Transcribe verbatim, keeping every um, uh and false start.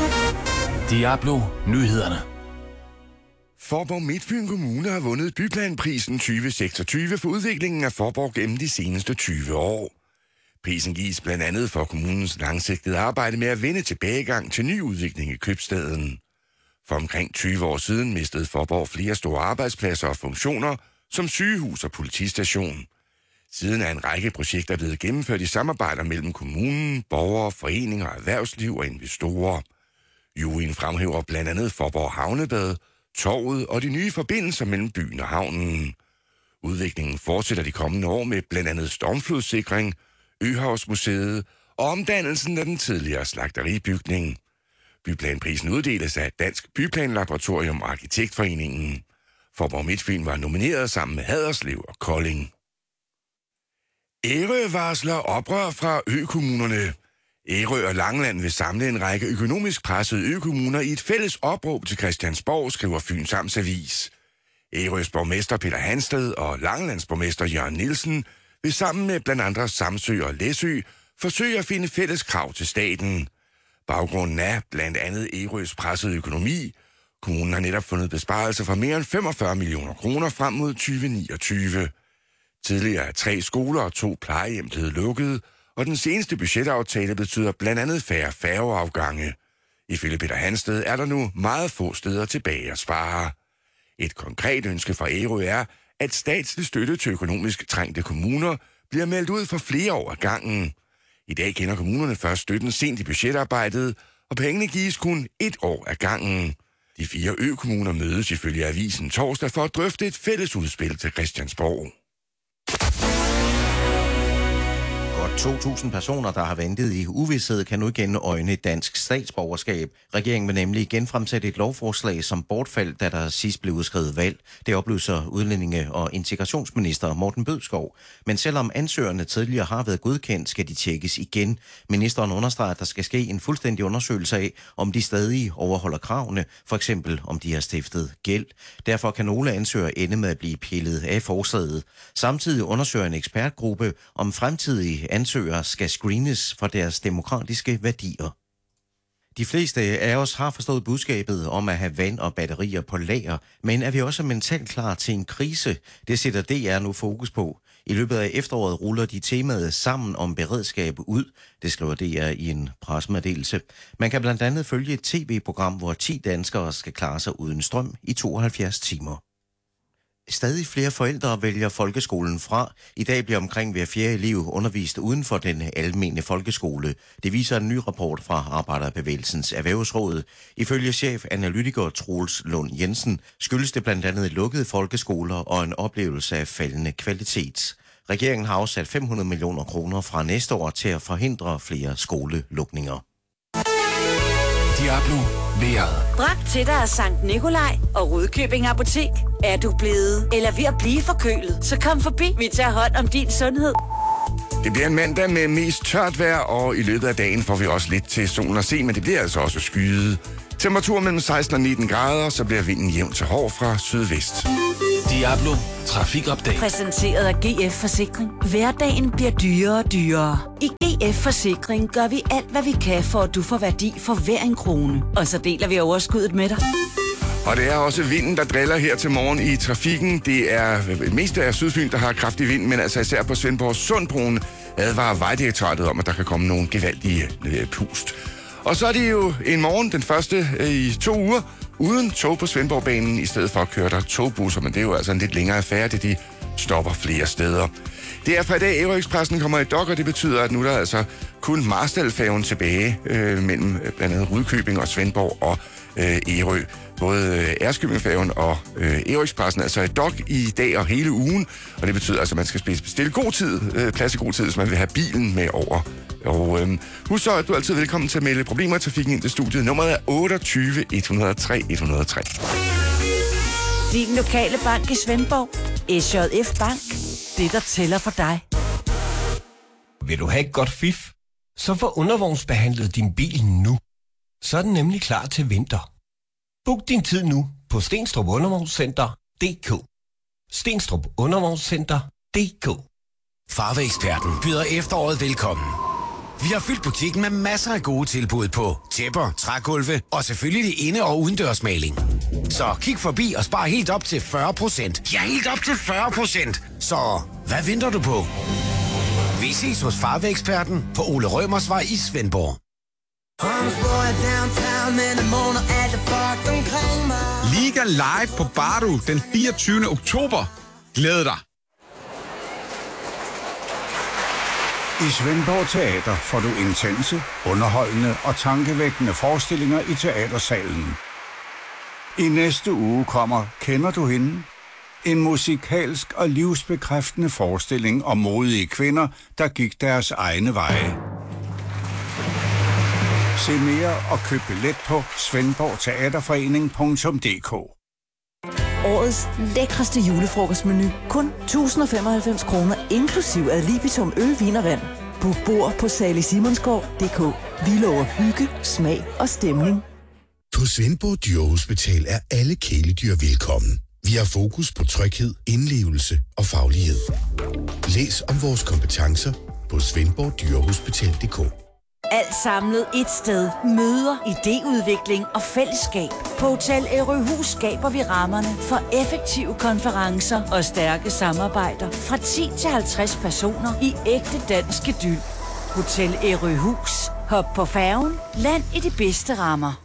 Diablo Nyhederne. Faaborg Midtfyn Kommune har vundet Byplanprisen tyve seksogtyve for udviklingen af Faaborg gennem de seneste tyve år. Prisen gives blandt andet for kommunens langsigtede arbejde med at vende tilbagegang til ny udvikling i købstaden. For omkring tyve år siden mistede Faaborg flere store arbejdspladser og funktioner, som sygehus og politistation. Siden er en række projekter blevet gennemført i samarbejder mellem kommunen, borgere, foreninger, erhvervsliv og investorer. Juryen fremhæver blandt andet Faaborg Havnebad, torvet og de nye forbindelser mellem byen og havnen. Udviklingen fortsætter de kommende år med blandt andet stormflodssikring, Øhavsmuseet og omdannelsen af den tidligere slagteribygning. Byplanprisen uddeles af Dansk Byplanlaboratorium og Arkitektforeningen. Faaborg Midtfyn var nomineret sammen med Haderslev og Kolding. Ærø varsler oprør fra økommunerne. Ærø og Langeland vil samle en række økonomisk pressede økommuner i et fælles opråb til Christiansborg, skriver Fyns Amtsavis. Ærøs borgmester Peter Hansted og Langelands borgmester Jørgen Nielsen vil sammen med blandt andre Samsø og Læsø forsøge at finde fælles krav til staten. Baggrunden er blandt andet Ærøs pressede økonomi. Kommunen har netop fundet besparelser for mere end femogfyrre millioner kroner frem mod tyve niogtyve. Tidligere er tre skoler og to plejehjem blevet lukket, og den seneste budgetaftale betyder blandt andet færre færgeafgange. Ifølge Peter Hansted er der nu meget få steder tilbage at spare. Et konkret ønske fra Ærø er, at statslig støtte til økonomisk trængte kommuner bliver meldt ud for flere år ad gangen. I dag kender kommunerne først støtten sent i budgetarbejdet, og pengene gives kun et år ad gangen. De fire økommuner mødes ifølge avisen torsdag for at drøfte et fælles udspil til Christiansborg. Godt to tusind personer, der har ventet i uvished, kan nu igen øjne dansk statsborgerskab. Regeringen vil nemlig genfremsætte et lovforslag, som bortfaldt, da der sidst blev udskrevet valg. Det oplyser udlændinge- og integrationsminister Morten Bødskov. Men selvom ansøgerne tidligere har været godkendt, skal de tjekkes igen. Ministeren understreger, at der skal ske en fuldstændig undersøgelse af, om de stadig overholder kravene, for eksempel om de har stiftet gæld. Derfor kan nogle ansøgere ende med at blive pillet af forslaget. Samtidig undersøger en ekspertgruppe, om fremtidige ansøgere skal screenes for deres demokratiske værdier. De fleste af os har forstået budskabet om at have vand og batterier på lager, men er vi også mentalt klar til en krise? Det sætter D R nu fokus på. I løbet af efteråret ruller de temaet Sammen om beredskab ud, det skriver D R i en pressemeddelelse. Man kan blandt andet følge et tv-program, hvor ti danskere skal klare sig uden strøm i tooghalvfjerds timer. Stadig flere forældre vælger folkeskolen fra. I dag bliver omkring hver fjerde elev undervist uden for den almene folkeskole. Det viser en ny rapport fra Arbejderbevægelsens Erhvervsråd. Ifølge chef analytiker Troels Lund Jensen skyldes det blandt andet lukkede folkeskoler og en oplevelse af faldende kvalitet. Regeringen har afsat fem hundrede millioner kroner fra næste år til at forhindre flere skolelukninger. Diablo vejret. Bragt til dig af Sankt Nikolaj og Rudkøbing Apotek. Er du blevet eller ved at blive forkølet, så kom forbi. Vi tager hånd om din sundhed. Det bliver en mandag med mest tørt vejr, og i løbet af dagen får vi også lidt til solen at se, men det bliver altså også skyet. Temperatur mellem seksten og nitten grader, så bliver vinden jævn til hård fra sydvest. Diablo Trafikupdate. Præsenteret af G F Forsikring. Hverdagen bliver dyrere og dyrere. I G F Forsikring gør vi alt, hvad vi kan, for at du får værdi for hver en krone. Og så deler vi overskuddet med dig. Og det er også vinden, der driller her til morgen i trafikken. Det er mest af Sydfyn, der har kraftig vind, men altså især på Svendborg Sundbroen advarer Vejdirektoratet om, at der kan komme nogle gevaldige pust. Og så er det jo en morgen, den første i to uger, uden tog på Svendborgbanen, i stedet for at køre der togbusser, men det er jo altså en lidt længere affære, det de stopper flere steder. Det er fra i dag, Ærø Expressen kommer i dok, og det betyder, at nu er der altså kun Marstalfærgen tilbage øh, mellem blandt andet Rudkøbing og Svendborg og øh, Ærø. Både Ærøskøbingfærgen og øh, Ærø Expressen er altså i dok i dag og hele ugen, og det betyder altså, at man skal bestille god tid, øh, plads i god tid, hvis man vil have bilen med over. Og øh, husk så, at du er altid velkommen til at melde problemer i trafikken ind til studiet. Nummeret er otteogtyve et hundrede og tre et hundrede og tre. Din lokale bank i Svendborg. S J F Bank. Det, der tæller for dig. Vil du have et godt fif? Så få undervognsbehandlet din bil nu. Så er den nemlig klar til vinter. Book din tid nu på Stenstrup Undervognscenter punktum d k. Stenstrup Undervognscenter punktum d k. Farveeksperten byder efteråret velkommen. Vi har fyldt butikken med masser af gode tilbud på tæpper, trægulve og selvfølgelig inde- og udendørsmaling. Så kig forbi og spar helt op til fyrre procent. Ja, helt op til fyrre procent. Så hvad venter du på? Vi ses hos Farve-eksperten på Ole Rømersvej i Svendborg. Liga Live på Bardo den fireogtyvende oktober. Glæd dig! I Svendborg Teater får du intense, underholdende og tankevækkende forestillinger i teatersalen. I næste uge kommer Kender du hende? En musikalsk og livsbekræftende forestilling om modige kvinder, der gik deres egne veje. Se mere og køb billet på svendborg teaterforening punktum d k. Årets lækreste julefrokostmenu. Kun tusind og femoghalvfems kroner inklusiv ad libitum øl, vin og vand. Book bord på salig simonsgaard punktum d k. Vi lover hygge, smag og stemning. På Svendborg Dyrehospital er alle kæledyr velkommen. Vi har fokus på tryghed, indlevelse og faglighed. Læs om vores kompetencer på svendborg dyrehospital punktum d k. Alt samlet et sted. Møder, idéudvikling og fællesskab. På Hotel Ærøhus skaber vi rammerne for effektive konferencer og stærke samarbejder. Fra ti til halvtreds personer i ægte dansk idyl. Hotel Ærøhus. Hop på færgen. Land i de bedste rammer.